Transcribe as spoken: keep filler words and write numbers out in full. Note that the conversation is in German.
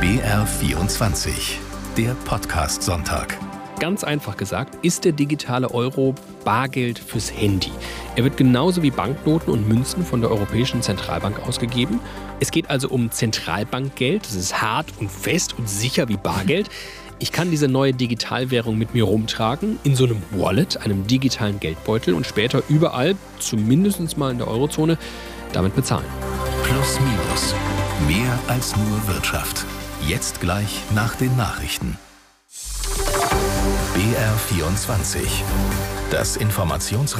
B R vierundzwanzig, der Podcast-Sonntag. Ganz einfach gesagt, ist der digitale Euro Bargeld fürs Handy. Er wird genauso wie Banknoten und Münzen von der Europäischen Zentralbank ausgegeben. Es geht also um Zentralbankgeld. Das ist hart und fest und sicher wie Bargeld. Ich kann diese neue Digitalwährung mit mir rumtragen, in so einem Wallet, einem digitalen Geldbeutel und später überall, zumindest mal in der Eurozone, damit bezahlen. Plus minus. Mehr als nur Wirtschaft. Jetzt gleich nach den Nachrichten. B R vierundzwanzig. Das Informationsradio